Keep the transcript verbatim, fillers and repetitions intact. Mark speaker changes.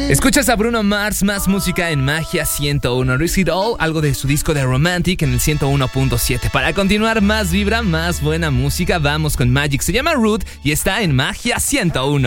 Speaker 1: Escuchas a Bruno Mars, más música en Magia ciento uno. Risk It All, algo de su disco de Romantic en el ciento uno punto siete. Para continuar, más vibra, más buena música, vamos con Magic. Se llama Root y está en Magia ciento uno.